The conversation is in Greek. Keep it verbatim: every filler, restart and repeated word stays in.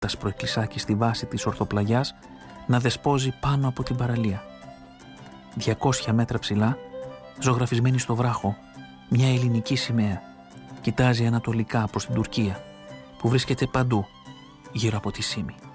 τάσπρο εκκλησάκι στη βάση της ορθοπλαγιάς να δεσπόζει πάνω από την παραλία. διακόσια μέτρα ψηλά, ζωγραφισμένη στο βράχο, μια ελληνική σημαία κοιτάζει ανατολικά προς την Τουρκία, που βρίσκεται παντού γύρω από τη Σύμη.